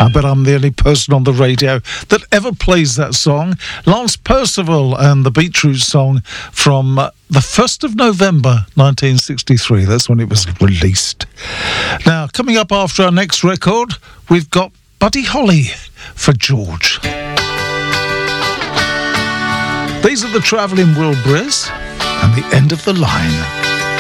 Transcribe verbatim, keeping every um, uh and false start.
I bet I'm the only person on the radio that ever plays that song. Lance Percival and the Beetroot song from uh, the first of November nineteen sixty-three. That's when it was released. Now, coming up after our next record, we've got Buddy Holly for George. These are the Travelling Wilburys and the End of the Line.